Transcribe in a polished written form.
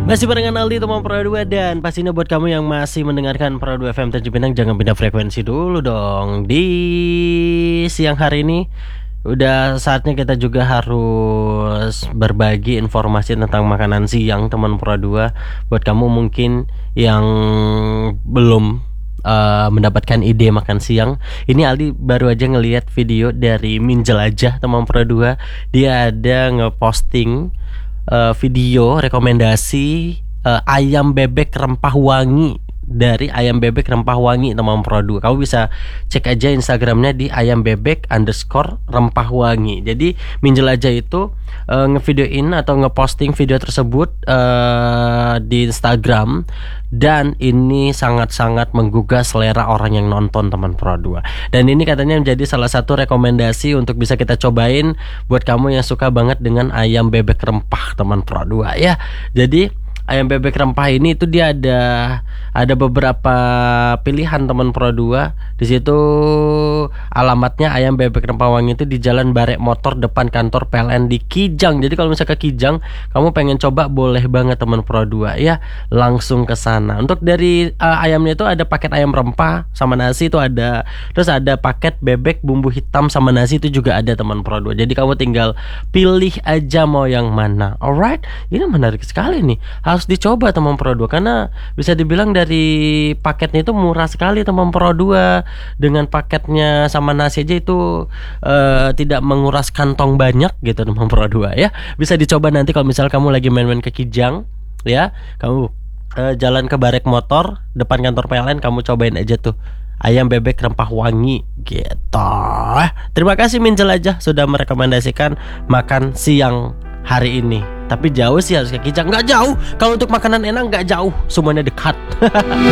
Masih barengan Aldi teman Pro 2. Dan pastinya buat kamu yang masih mendengarkan Pro 2 FM Tanjung Pinang, jangan pindah frekuensi dulu dong. Di siang hari ini udah saatnya kita juga harus berbagi informasi tentang makanan siang teman Pro 2. Buat kamu mungkin yang belum mendapatkan ide makan siang, ini Aldi baru aja ngelihat video dari Minjelajah teman Pro 2. Dia ada ngeposting video rekomendasi ayam bebek rempah wangi, dari ayam bebek rempah wangi teman Pro 2. Kamu bisa cek aja Instagramnya di ayambebek_rempah wangi. Jadi Minjelajah itu ngevideoin atau ngeposting video tersebut di Instagram, dan ini sangat-sangat menggugah selera orang yang nonton teman Pro 2. Dan ini katanya menjadi salah satu rekomendasi untuk bisa kita cobain buat kamu yang suka banget dengan ayam bebek rempah teman Pro 2 ya. Jadi ayam bebek rempah ini itu dia ada beberapa pilihan teman Pro 2. Di situ alamatnya ayam bebek rempah wangi itu di Jalan Barek Motor depan kantor PLN di Kijang. Jadi kalau misalnya ke Kijang kamu pengen coba, boleh banget teman Pro 2 ya, langsung ke sana. Untuk dari ayamnya itu ada paket ayam rempah sama nasi itu ada. Terus ada paket bebek bumbu hitam sama nasi itu juga ada teman Pro 2. Jadi kamu tinggal pilih aja mau yang mana. Alright, ini menarik sekali nih. Harus dicoba teman Pro 2 karena bisa dibilang dari paketnya itu murah sekali teman Pro 2. Dengan paketnya sama nasi aja itu tidak menguras kantong banyak gitu teman Pro 2 ya. Bisa dicoba nanti kalau misal kamu lagi main-main ke Kijang ya, kamu jalan ke Barek Motor depan kantor PLN, kamu cobain aja tuh ayam bebek rempah wangi gitu. Terima kasih Minjelajah sudah merekomendasikan makan siang hari ini. Tapi jauh sih, harus ke Kijang. Nggak jauh, kalau untuk makanan enak nggak jauh, semuanya dekat.